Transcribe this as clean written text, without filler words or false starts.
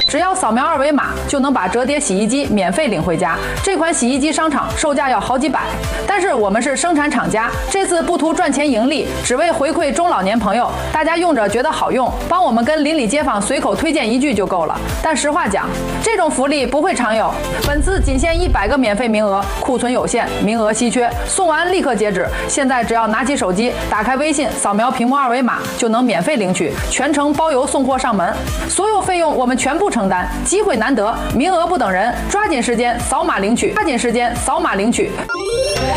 只要扫描二维码就能把折叠洗衣机免费领回家。这款洗衣机商场售价要好几百，但是我们是生产厂家，这次不图赚钱盈利，只为回馈中老年朋友，大家用着觉得好用，帮我们跟邻里街坊随口推荐一句就够了。但实话讲，这种福利不会常有，本次仅限100个免费名额，库存有限，名额稀缺，送完立刻截止。现在只要拿起手机，打开微信，扫描屏幕二维码就能免费领取，全程包邮送货上门，所有费用我们全部承担。机会难得，名额不等人，抓紧时间扫码领取，抓紧时间扫码领取。